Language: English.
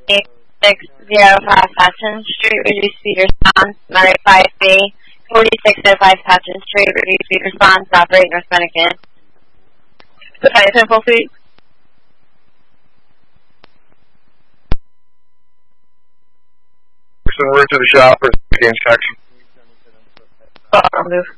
4605 Hudson Street, reduced speed response, Monterey 5B, 4605 Hudson Street, reduced speed response, operate northbound again. Okay, 10 full feet. En route to the shop for the inspection. I'll move.